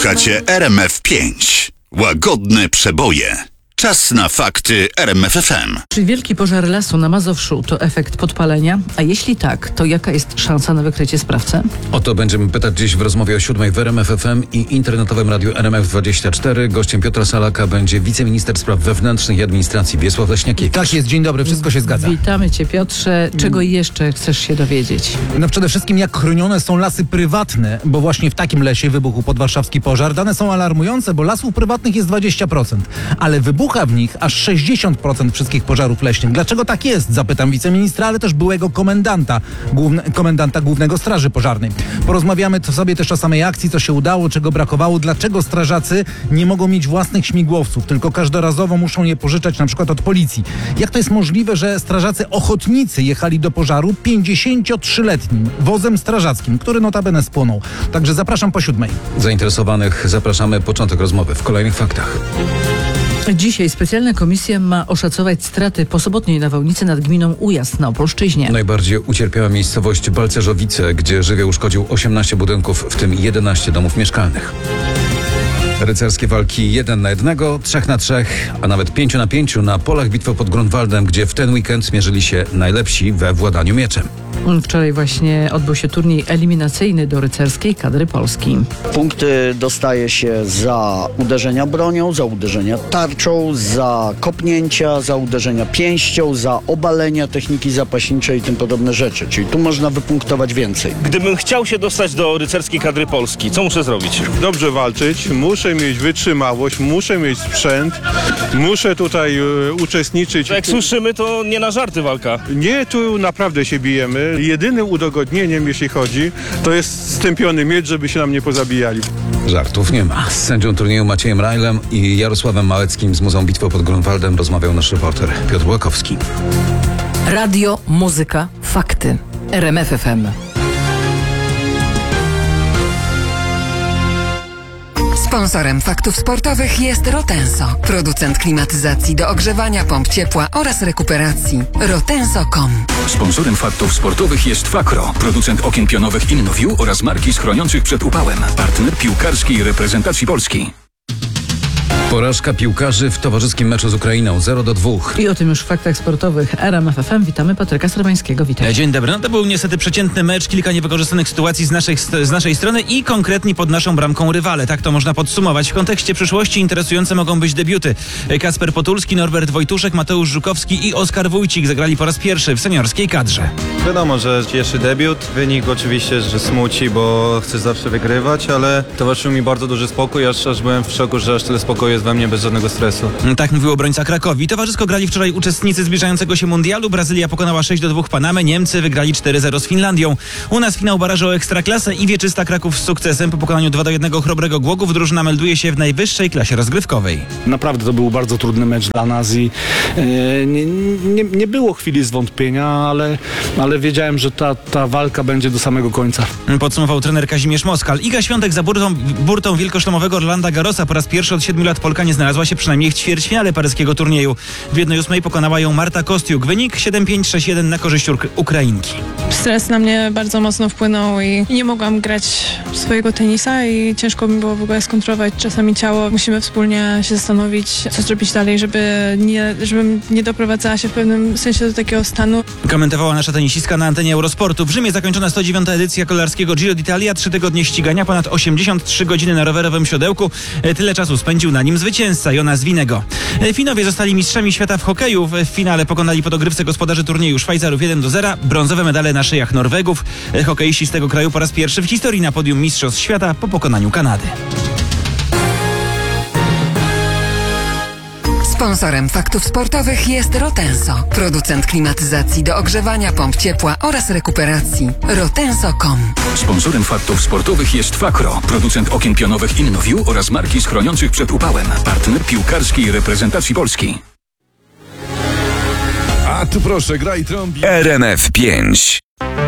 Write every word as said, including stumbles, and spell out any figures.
Słuchacie R M F pięć. Łagodne przeboje. Czas na fakty R M F F M. Czy wielki pożar lasu na Mazowszu to efekt podpalenia? A jeśli tak, to jaka jest szansa na wykrycie sprawcy? O to będziemy pytać dziś w rozmowie o siódmej w R M F F M i internetowym radiu R M F dwadzieścia cztery. Gościem Piotra Salaka będzie wiceminister spraw wewnętrznych i administracji Wiesław Leśniakiewicz. Tak jest, dzień dobry, wszystko się zgadza. Witamy Cię, Piotrze. Czego jeszcze chcesz się dowiedzieć? No przede wszystkim jak chronione są lasy prywatne, bo właśnie w takim lesie wybuchł podwarszawski pożar. Dane są alarmujące, bo lasów prywatnych jest dwadzieścia procent, ale wybucha w nich aż sześćdziesiąt procent wszystkich pożarów leśnych. Dlaczego tak jest? Zapytam wiceministra, ale też byłego komendanta, główne, komendanta Głównego Straży Pożarnej. Porozmawiamy to sobie też o samej akcji, co się udało, czego brakowało, dlaczego strażacy nie mogą mieć własnych śmigłowców, tylko każdorazowo muszą je pożyczać na przykład od policji. Jak to jest możliwe, że strażacy ochotnicy jechali do pożaru pięćdziesięciotrzyletnim wozem strażackim, który notabene spłonął. Także zapraszam po siódmej. Zainteresowanych zapraszamy. Początek rozmowy w kolejnych faktach. Dzisiaj specjalna komisja ma oszacować straty po sobotniej nawałnicy nad gminą Ujazd na Opolszczyźnie. Najbardziej ucierpiała miejscowość Balcerzowice, gdzie żywioł uszkodził osiemnaście budynków, w tym jedenaście domów mieszkalnych. Rycerskie walki jeden na jednego, trzech na trzech, a nawet pięciu na pięciu na polach bitwy pod Grunwaldem, gdzie w ten weekend zmierzyli się najlepsi we władaniu mieczem. Wczoraj właśnie odbył się turniej eliminacyjny do rycerskiej kadry Polski. Punkty dostaje się za uderzenia bronią, za uderzenia tarczą, za kopnięcia, za uderzenia pięścią, za obalenia techniki zapaśniczej i tym podobne rzeczy. Czyli tu można wypunktować więcej. Gdybym chciał się dostać do rycerskiej kadry Polski, co muszę zrobić? Dobrze walczyć, muszę mieć wytrzymałość, muszę mieć sprzęt, muszę tutaj e, uczestniczyć. Jak słyszymy, to nie na żarty walka. Nie, tu naprawdę się bijemy. Jedynym udogodnieniem, jeśli chodzi, to jest stępiony miecz, żeby się nam nie pozabijali. Żartów nie ma. Z sędzią turnieju Maciejem Rajlem i Jarosławem Małeckim z Muzeum Bitwy pod Grunwaldem rozmawiał nasz reporter Piotr Łakowski. Radio, muzyka, fakty. R M F F M. Sponsorem faktów sportowych jest Rotenso, producent klimatyzacji do ogrzewania, pomp ciepła oraz rekuperacji. rotenso kropka com. Sponsorem faktów sportowych jest Fakro, producent okien pionowych InnoView oraz marki chroniących przed upałem. Partner piłkarskiej reprezentacji Polski. Porażka piłkarzy w towarzyskim meczu z Ukrainą zero do dwóch. I o tym już w faktach sportowych R M F F M witamy Patryka Srebańskiego. Witaj. Dzień dobry. No to był niestety przeciętny mecz, kilka niewykorzystanych sytuacji z naszej, z naszej strony i konkretnie pod naszą bramką rywale. Tak to można podsumować. W kontekście przyszłości interesujące mogą być debiuty. Kacper Potulski, Norbert Wojtuszek, Mateusz Żukowski i Oskar Wójcik zagrali po raz pierwszy w seniorskiej kadrze. Wiadomo, że pierwszy debiut. Wynik oczywiście, że smuci, bo chcesz zawsze wygrywać, ale towarzyszył mi bardzo duży spokój, aż, aż byłem w szoku, że aż tyle spokoju jest we mnie bez żadnego stresu. Tak mówił obrońca Krakowi. Towarzysko grali wczoraj uczestnicy zbliżającego się mundialu. Brazylia pokonała sześć do dwóch Panamę, Niemcy wygrali cztery zero z Finlandią. U nas finał barażu o Ekstraklasę i Wieczysta Kraków z sukcesem. Po pokonaniu dwa do jednego Chrobrego Głogów drużyna melduje się w najwyższej klasie rozgrywkowej. Naprawdę to był bardzo trudny mecz dla nas i e, nie, nie, nie było chwili zwątpienia, ale, ale wiedziałem, że ta, ta walka będzie do samego końca. Podsumował trener Kazimierz Moskal. Iga Świątek za burtą, burtą wielkoszlemowego Rolanda Garrosa. Po raz pierwszy od siedmiu lat Polka nie znalazła się przynajmniej w ćwierćfinale paryskiego turnieju. W jednej ósmej pokonała ją Marta Kostiuk. Wynik siedem pięć sześć jeden na korzyść Ukrainki. Stres na mnie bardzo mocno wpłynął i nie mogłam grać swojego tenisa i ciężko mi było w ogóle skontrolować czasami ciało. Musimy wspólnie się zastanowić, co zrobić dalej, żeby nie, żebym nie doprowadzała się w pewnym sensie do takiego stanu. Komentowała nasza tenisistka na antenie Eurosportu. W Rzymie zakończona sto dziewiąta edycja kolarskiego Giro d'Italia. Trzy tygodnie ścigania, ponad osiemdziesiąt trzy godziny na rowerowym siodełku. Tyle czasu spędził na nim zwycięzca Jonas Winego. Finowie zostali mistrzami świata w hokeju. W finale pokonali po dogrywce gospodarzy turnieju Szwajcarów jeden do zera. Brązowe medale na szyjach Norwegów. Hokeiści z tego kraju po raz pierwszy w historii na podium Mistrzostw Świata po pokonaniu Kanady. Sponsorem faktów sportowych jest Rotenso, producent klimatyzacji do ogrzewania, pomp ciepła oraz rekuperacji. rotenso kropka com. Sponsorem faktów sportowych jest Fakro, producent okien pionowych InnoView oraz marki chroniących przed upałem. Partner piłkarskiej reprezentacji Polski. A tu proszę, graj trąbi. R M F pięć.